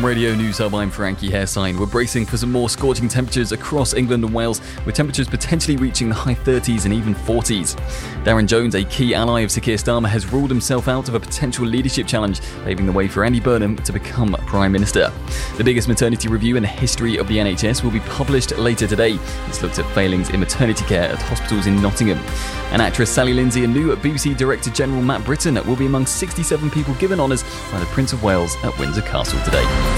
From Radio News Hub, I'm Frankie Hairsign. We're bracing for some more scorching temperatures across England and Wales, with temperatures potentially reaching the high 30s and even 40s. Darren Jones, a key ally of Sir Keir Starmer, has ruled himself out of a potential leadership challenge, paving the way for Andy Burnham to become Prime Minister. The biggest maternity review in the history of the NHS will be published later today. It's looked at failings in maternity care at hospitals in Nottingham. And actress Sally Lindsay and new BBC Director General Matt Britton will be among 67 people given honours by the Prince of Wales at Windsor Castle today.